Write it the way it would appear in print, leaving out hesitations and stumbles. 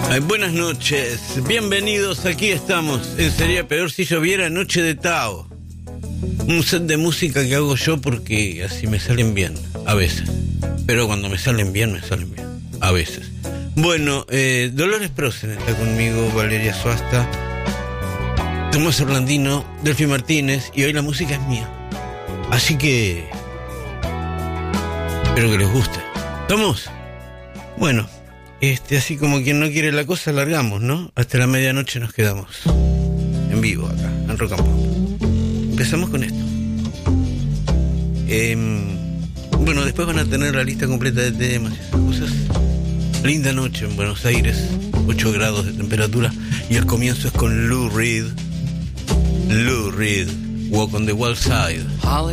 Buenas noches, bienvenidos, aquí estamos. Sería peor si lloviera, Noche de Tao. Un set de música que hago yo porque así me salen bien, a veces. Pero cuando me salen bien, a veces. Bueno, Dolores Prosen está conmigo, Valeria Suasta, Tomás Orlandino, Delphi Martínez, y hoy la música es mía. Así que espero que les guste. ¿Estamos? Bueno, así como quien no quiere la cosa, largamos, ¿no? Hasta la medianoche nos quedamos en vivo acá, en Rock and Pop. Empezamos con esto. Bueno, después van a tener la lista completa de temas y esas cosas. Linda noche en Buenos Aires, 8 grados de temperatura, y el comienzo es con Lou Reed, Walk on the Wild Side.